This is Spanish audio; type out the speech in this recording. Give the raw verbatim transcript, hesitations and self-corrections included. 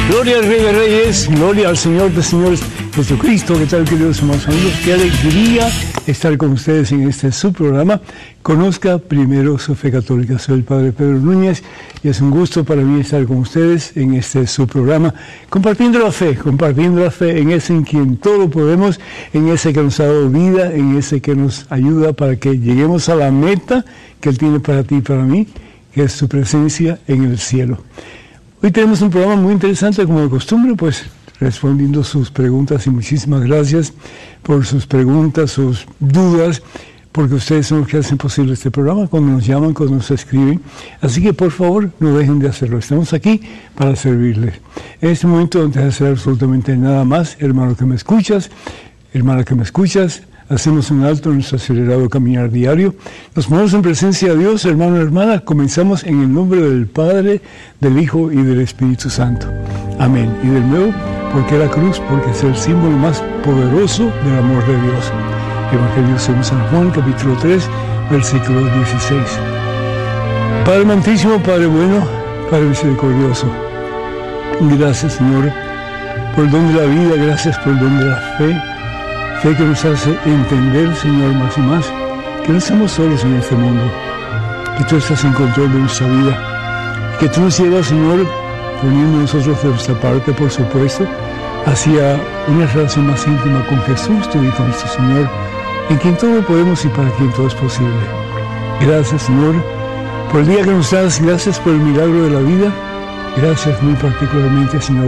Gloria al Rey de Reyes, gloria al Señor de Señores, Jesucristo. ¿Qué tal, queridos hermanos amigos? Qué alegría estar con ustedes en este su programa. Conozca primero su fe católica. Soy el Padre Pedro Núñez y es un gusto para mí estar con ustedes en este su programa, compartiendo la fe, compartiendo la fe en ese en quien todo podemos, en ese que nos ha dado vida, en ese que nos ayuda para que lleguemos a la meta que Él tiene para ti y para mí, que es su presencia en el cielo. Hoy tenemos un programa muy interesante, como de costumbre, pues respondiendo sus preguntas, y muchísimas gracias por sus preguntas, sus dudas, porque ustedes son los que hacen posible este programa cuando nos llaman, cuando nos escriben. Así que por favor no dejen de hacerlo, estamos aquí para servirles. En este momento, antes de hacer absolutamente nada más, hermano que me escuchas, hermana que me escuchas, hacemos un alto en nuestro acelerado caminar diario. Nos ponemos en presencia de Dios, hermano y hermana. Comenzamos en el nombre del Padre, del Hijo y del Espíritu Santo. Amén. Y de nuevo, porque la cruz, porque es el símbolo más poderoso del amor de Dios. Evangelio según San Juan, capítulo tres, versículo dieciséis. Padre amantísimo, Padre bueno, Padre misericordioso, gracias, Señor, por el don de la vida, gracias por el don de la fe. Fe que nos hace entender, Señor, más y más, que no estamos solos en este mundo, que tú estás en control de nuestra vida, que tú nos llevas, Señor, poniendo nosotros de nuestra parte, por supuesto, hacia una relación más íntima con Jesús, tu Hijo, nuestro Señor, en quien todo podemos y para quien todo es posible. Gracias, Señor, por el día que nos das, gracias por el milagro de la vida, gracias muy particularmente, Señor,